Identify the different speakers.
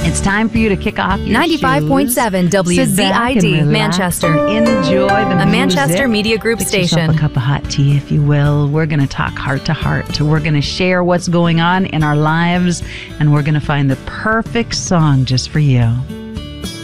Speaker 1: It's time for you to kick off your
Speaker 2: 95.7 WZID, Manchester.
Speaker 1: Enjoy the
Speaker 2: A Manchester
Speaker 1: music.
Speaker 2: Media Group
Speaker 1: Fix
Speaker 2: station.
Speaker 1: yourself a cup of hot tea, if you will. We're going to talk heart to heart. We're going to share what's going on in our lives, and we're going to find the perfect song just for you.